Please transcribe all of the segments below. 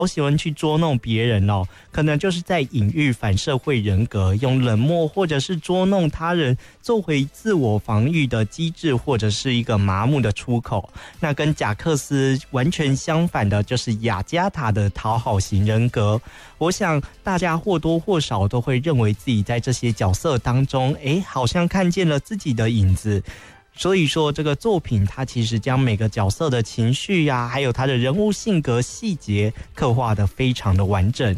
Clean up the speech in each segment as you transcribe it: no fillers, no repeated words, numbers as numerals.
喜欢去捉弄别人哦，可能就是在隐喻反社会人格，用冷漠或者是捉弄他人作为自我防御的机制，或者是一个麻木的出口。那跟贾克斯完全相反的就是雅加达的讨好型人格。我想大家或多或少都会认为自己在这些角色当中，好像看见了自己的影子。所以说这个作品它其实将每个角色的情绪呀，还有他的人物性格细节刻画得非常的完整。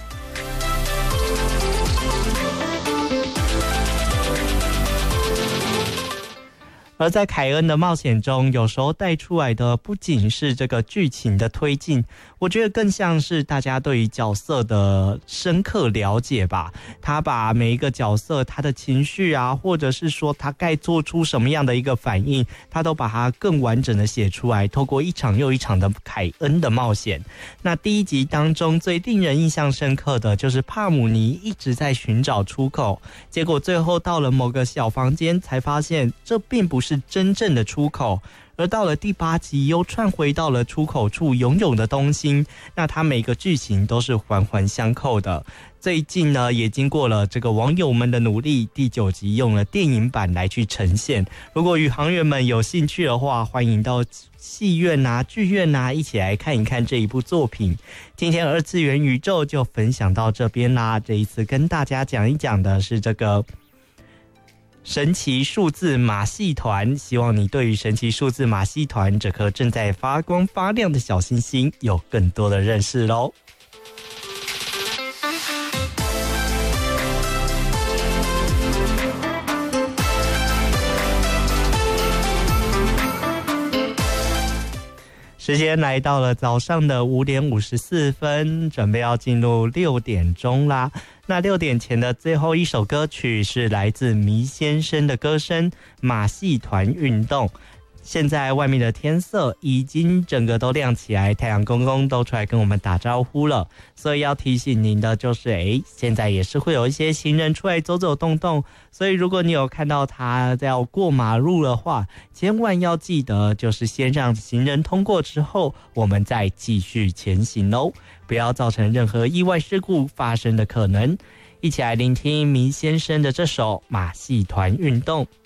而在凯恩的冒险中，有时候带出来的不仅是这个剧情的推进，我觉得更像是大家对于角色的深刻了解吧。他把每一个角色他的情绪啊，或者是说他该做出什么样的一个反应，他都把它更完整的写出来，透过一场又一场的凯恩的冒险。那第一集当中最令人印象深刻的就是帕姆尼一直在寻找出口，结果最后到了某个小房间才发现这并不是真正的出口，而到了第8集又串回到了出口处拥有的东西。那它每个剧情都是环环相扣的。最近呢也经过了这个网友们的努力，第9集用了电影版来去呈现。如果宇航员们有兴趣的话，欢迎到戏院啊、剧院啊一起来看一看这一部作品。今天二次元宇宙就分享到这边啦。这一次跟大家讲一讲的是这个神奇数字马戏团，希望你对于神奇数字马戏团这颗正在发光发亮的小星星有更多的认识咯。时间来到了早上的5点54分，准备要进入6点钟啦。那6点前的最后一首歌曲是来自迷先生的歌声《马戏团运动》。现在外面的天色已经整个都亮起来，太阳公公都出来跟我们打招呼了。所以要提醒您的就是现在也是会有一些行人出来走走动动，所以如果你有看到他要过马路的话，千万要记得就是先让行人通过之后，我们再继续前行哦，不要造成任何意外事故发生的可能。一起来聆听迷先生的这首《马戏团运动》。